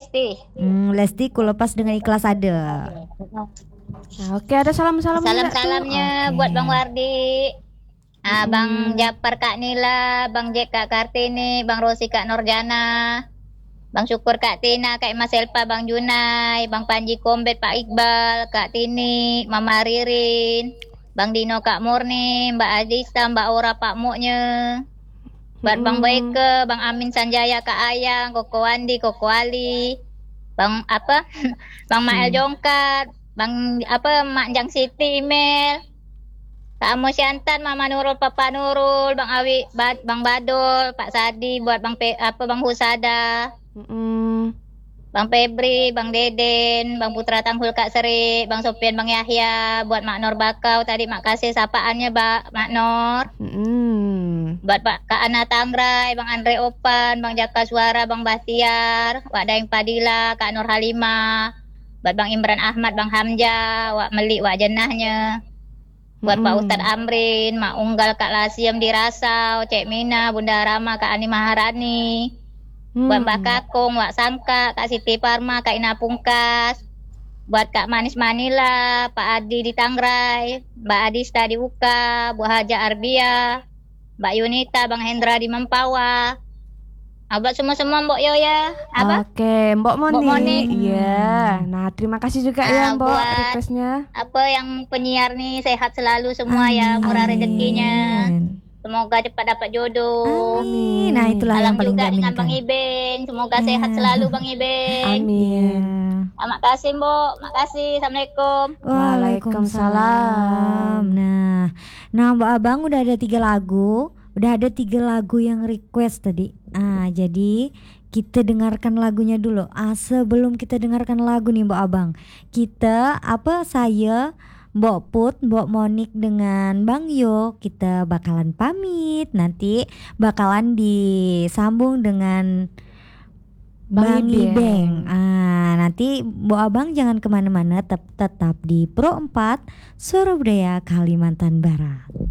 Lesti. Lesti ku lepas dengan ikhlas ada. Oke, ada salam-salam juga tuh. Salam-salamnya Oke. buat Bang Wardi. Bang Japar Kak Nila, Bang Jack Kak Kartini, Bang Rosi Kak Norjana, Bang Syukur Kak Tina, Kak Mas Elpa, Bang Junai, Bang Panji Kombet, Pak Iqbal, Kak Tini, Mama Ririn, Bang Dino Kak Murni, Mbak Adista, Mbak Ora Pak Muknya, buat Bang Baike, Bang Amin Sanjaya, Kak Ayang, Koko Wandi, Koko Ali, Bang Bang Mael Jongkat, Bang Mak Jang Siti Email, Kak Amo Syantan, Mama Nurul, Papa Nurul, Bang Awi, Bang Badul, Pak Sadi, buat Bang Husada, Bang Febri, Bang Deden, Bang Putra Tanghul Kak Seri, Bang Sopian, Bang Yahya, buat Mak Nur Bakau tadi makasih sapaannya Mak Nur. Buat Pak Kak Ana Tangrai, Bang Andre Opan, Bang Jaka Suara, Bang Bahtiar, Wak Daeng Padila, Kak Nur Halimah, buat Bang Imran Ahmad, Bang Hamja, Wak Melik, Wak Jenahnya. Buat Pak Ustadz Amrin, Mak Unggal, Kak Lasiem di Rasau, Cek Mina, Bunda Rama, Kak Ani Maharani. Buat Mbak Kakung, Wak Samka, Kak Siti Parma, Kak Ina Pungkas. Buat Kak Manis Manila, Pak Adi di Tangrai, Mbak Adista di Uka, Bu Haja Arbia, Mbak Yunita, Bang Hendra di Mempawa. Buat semua-semua Mbok Yo ya. Oke, Mbok Mbok Moni. Moni. Iya. Nah, terima kasih juga ya Mbok Buat requestnya. yang penyiar nih sehat selalu semua ya, murah rezekinya. Semoga cepat dapat jodoh. Amin. Nah, itulah yang Alam paling juga dengan diaminkan. Bang Ibeng. Semoga sehat selalu Bang Ibeng. Amin. Makasih Mbok. Makasih. Assalamualaikum. Waalaikumsalam. Nah Mbak Abang udah ada 3 lagu. Udah ada 3 lagu yang request tadi. Jadi kita dengarkan lagunya dulu. Sebelum kita dengarkan lagu nih Mbak Abang, saya Mbok Put, Mbok Monik dengan Bang Yo, kita bakalan pamit. Nanti bakalan disambung dengan Bang Ibeng. Nanti Mbok Abang jangan kemana-mana, tetap di Pro 4 Surabaya, Kalimantan Barat.